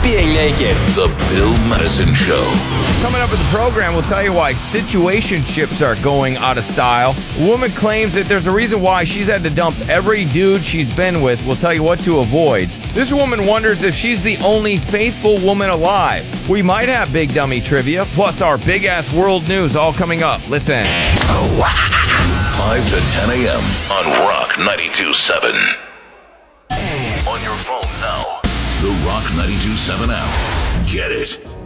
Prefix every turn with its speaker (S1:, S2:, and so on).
S1: being naked.
S2: The Bill Madison Show.
S3: Coming up in the program, we'll tell you why situationships are going out of style. A woman claims that there's a reason why she's had to dump every dude she's been with. We'll tell you what to avoid. This woman wonders if she's the only faithful woman alive. We might have big dummy trivia, plus our big-ass world news all coming up. Listen.
S2: 5 to 10 a.m. on Rock 92.7. On your phone now. The Rock 92.7 app. Get it.